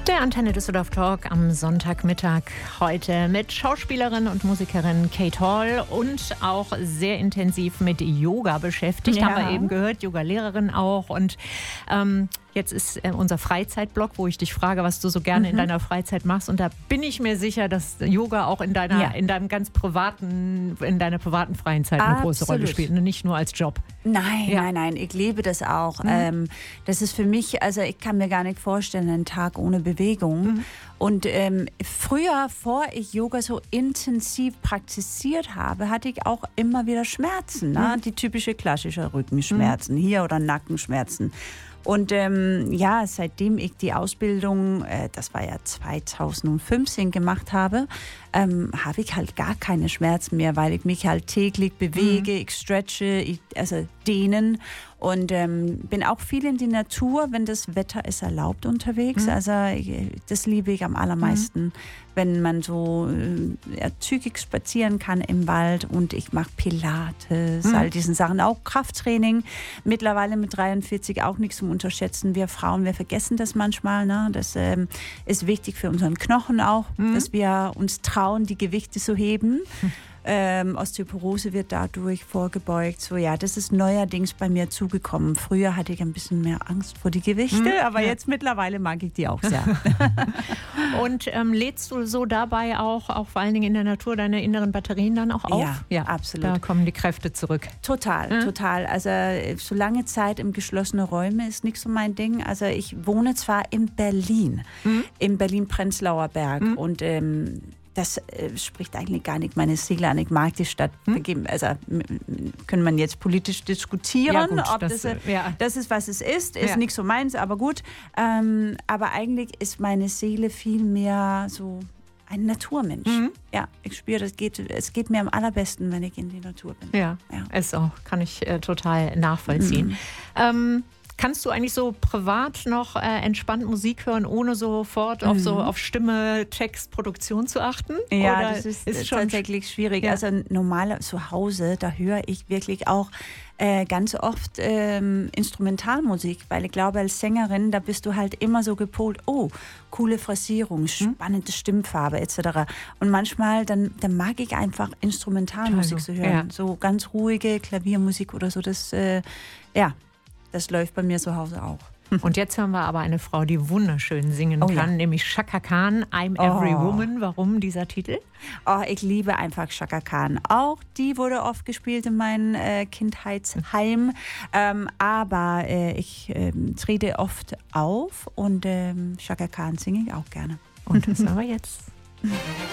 Der Antenne Düsseldorf Talk am Sonntagmittag heute mit Schauspielerin und Musikerin Kate Hall und auch sehr intensiv mit Yoga beschäftigt. Ja. Haben wir eben gehört, Yoga-Lehrerin auch. Und jetzt ist unser Freizeitblock, wo ich dich frage, was du so gerne in deiner Freizeit machst. Und da bin ich mir sicher, dass Yoga auch in deinem ganz privaten, in deiner privaten freien Zeit eine große Rolle spielt, nicht nur als Job. Nein, ich liebe das auch. Das ist für mich, also ich kann mir gar nicht vorstellen, einen Tag ohne Bewegung. Und früher, vor ich Yoga so intensiv praktiziert habe, hatte ich auch immer wieder Schmerzen. Ne? Die typische klassische Rückenschmerzen hier oder Nackenschmerzen. Und seitdem ich die Ausbildung, das war ja 2015, gemacht habe, habe ich halt gar keine Schmerzen mehr, weil ich mich halt täglich bewege, ich stretche, also dehnen und bin auch viel in die Natur, wenn das Wetter es erlaubt unterwegs. Also das liebe ich am allermeisten, wenn man so zügig spazieren kann im Wald, und ich mache Pilates, all diesen Sachen, auch Krafttraining. Mittlerweile mit 43 auch nichts zum Unterschätzen. Wir Frauen, wir vergessen das manchmal. Ne? Das ist wichtig für unseren Knochen auch, dass wir uns trauen, die Gewichte zu heben. Osteoporose wird dadurch vorgebeugt. So, ja, das ist neuerdings bei mir zugekommen. Früher hatte ich ein bisschen mehr Angst vor die Gewichte, aber jetzt mittlerweile mag ich die auch sehr. Und lädst du so dabei auch vor allen Dingen in der Natur, deine inneren Batterien dann auch auf? Ja, absolut. Da kommen die Kräfte zurück. Total. Also so lange Zeit im geschlossenen Räume ist nicht so mein Ding. Also ich wohne zwar in Berlin, im Berlin-Prenzlauer Berg, und das spricht eigentlich gar nicht meine Seele an. Ich mag die Stadt. Also können man jetzt politisch diskutieren, ja, gut, ob das ist, was es ist. Ist nicht so meins, aber gut. Aber eigentlich ist meine Seele viel mehr so ein Naturmensch. Ja, ich spüre, es geht mir am allerbesten, wenn ich in die Natur bin. Ja. Ist auch, kann ich total nachvollziehen. Kannst du eigentlich so privat noch entspannt Musik hören, ohne sofort auf Stimme, Text, Produktion zu achten? Ja, oder das ist schon tatsächlich schwierig. Ja. Also normal zu Hause, da höre ich wirklich auch ganz oft Instrumentalmusik, weil ich glaube, als Sängerin, da bist du halt immer so gepolt, coole Phrasierung, spannende Stimmfarbe etc. Und manchmal, dann mag ich einfach Instrumentalmusik zu hören. So ganz ruhige Klaviermusik oder so, das läuft bei mir zu Hause auch. Und jetzt hören wir aber eine Frau, die wunderschön singen kann, nämlich Chaka Khan, I'm Every Woman. Warum dieser Titel? Ich liebe einfach Chaka Khan. Auch die wurde oft gespielt in meinem Kindheitsheim. Aber ich trete oft auf, und Chaka Khan singe ich auch gerne. Und das hören wir jetzt.